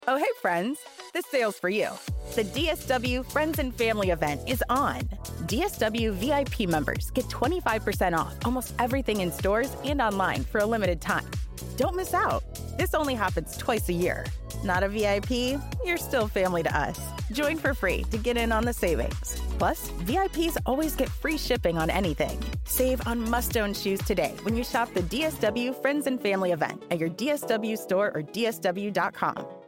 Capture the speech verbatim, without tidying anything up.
Oh, hey, friends. This sale's for you. The D S W Friends and Family event is on. D S W V I P members get twenty-five percent off almost everything in stores and online for a limited time. Don't miss out. This only happens twice a year. Not a V I P? You're still family to us. Join for free to get in on the savings. Plus, V I Ps always get free shipping on anything. Save on must-own shoes today when you shop the D S W Friends and Family event at your D S W store or D S W dot com.